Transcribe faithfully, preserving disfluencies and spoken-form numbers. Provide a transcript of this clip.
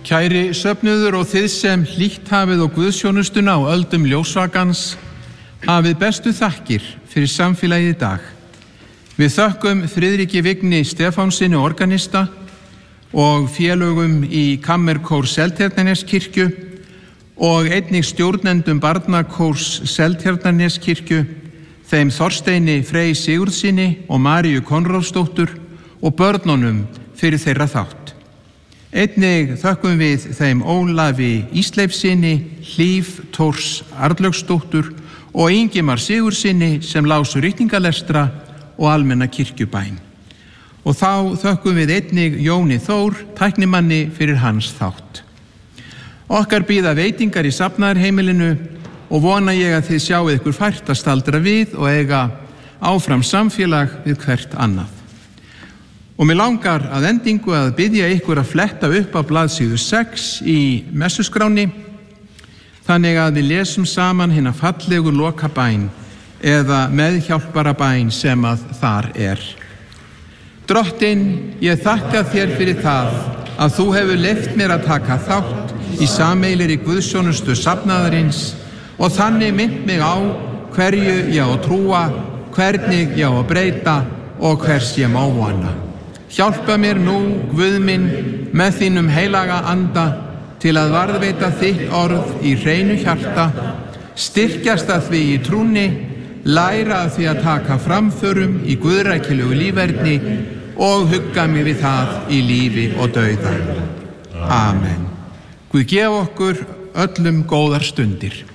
Kæri söfnuður og þið sem hlýtt hafið og guðsjónustuna á öldum ljósvakans, hafið bestu þakkir fyrir samfélagið í dag. Við þökkum Friðriki Vigni Stefánsinni organista og félögum í Kammerkór Seltjarnarneskirkju og einnig stjórnendum barnakórs Seltjarnarneskirkju, þeim Þorsteini Frey Sigurðssyni og Maríu Konráðsdóttur og börnunum fyrir þeirra þátt. Einnig þökkum við þeim Ólafi Ísleifssyni, Hlíf Thors Arnlaugsdóttur og Ingimar Sigurðssyni sem lásu ritningalestra og almenna kirkjubæn. Og þá þökkum við einnig Jóni Þór, tæknimanni, fyrir hans þátt. Okkar bíða veitingar í safnaðarheimilinu og vona ég að þið sjáið ykkur fært að staldra við og eiga áfram samfélag við hvert annað. Og mig langar að endingu að biðja ykkur að fletta upp á blaðsíðu sex í messuskráni, þannig að við lesum saman hina fallegu lokabæn eða meðhjálparabæn sem að þar er. Drottinn, ég þakka þér fyrir það að þú hefur leyft mér að taka þátt í sameiginlegri guðsþjónustu safnaðarins og þannig minnt mig á hverju ég á að trúa, hvernig ég á að breyta og hvers ég má vona. Hjálpa mér nú, Guð minn, með þínum heilaga anda til að varðveita þitt orð í hreinu hjarta, styrkjast að því í trúnni, læra að því að taka framförum í guðrækilegu líferni og hugga mig við það í lífi og dauða. Amen. Guð gef okkur öllum góðar stundir.